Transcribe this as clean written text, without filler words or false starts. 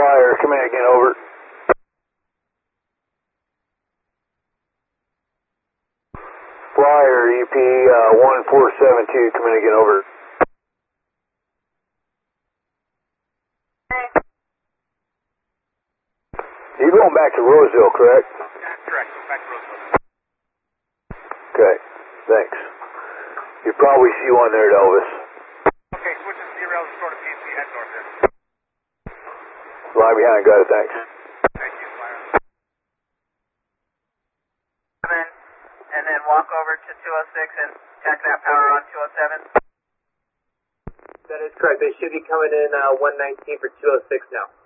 Flyer, come in again, over. Flyer, EP 1472, come in again, over. You're going back to Roseville, correct? Correct, back to Roseville. Okay, thanks. You probably see one there at Elvis. Okay, switch to derail the short of PC, head north there. Lie behind, got it, thanks. Thank you, Flyer. Come in, and then walk over to 206 and check that power on 207. That is correct. They should be coming in 119 for 206 now.